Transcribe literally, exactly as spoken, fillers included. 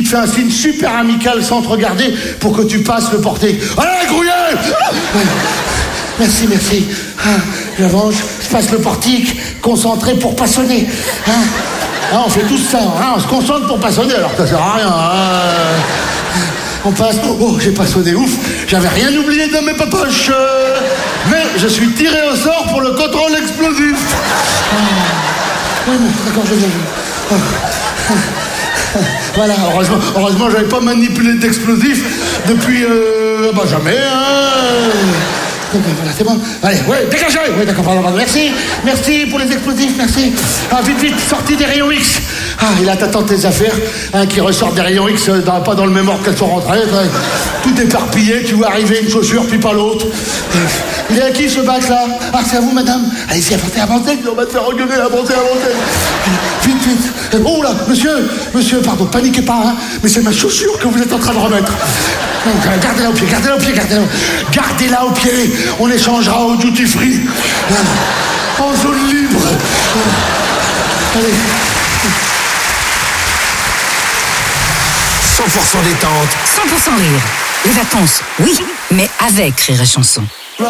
te fait un signe super amical sans te regarder pour que tu passes le portique. Allez, grouillez! Merci, merci. Ah, j'avance, je passe le portique, concentré pour pas sonner. Ah, ah, on fait tout ça, hein, on se concentre pour pas sonner, alors ça sert à rien. Hein. On passe, oh, oh j'ai pas sonné, ouf, j'avais rien oublié dans mes poches. Euh, mais je suis tiré au sort pour le contrôle explosif. Ah, oui, d'accord, je viens. Oh. Voilà, heureusement, heureusement j'avais pas manipulé d'explosif depuis, euh, bah jamais, hein. Voilà, c'est bon. Allez, ouais, dégagez. Oui, d'accord, pardon, pardon. Merci, merci pour les explosifs, merci. Ah, vite, vite, sortez des rayons X. Ah, il a t'attend tes affaires, hein, qui ressortent des rayons X, euh, dans, pas dans le même ordre qu'elles sont rentrées. Ouais. Tout éparpillé, tu vois arriver une chaussure, puis pas l'autre. Il est à qui ce bac là? Ah, c'est à vous, madame. Allez-y, avancez, avancez, on va te faire regueuler, avancez, avancez. Vite, vite. Oh là, monsieur, monsieur, pardon, paniquez pas, hein, mais c'est ma chaussure que vous êtes en train de remettre. Donc, gardez-la au pied, gardez-la au pied, gardez-la. Gardez-la au pied. On échangera au duty free. En zone libre. Allez. cent pour cent détente. cent pour cent rire. Les vacances, oui, mais avec Rire et Chanson.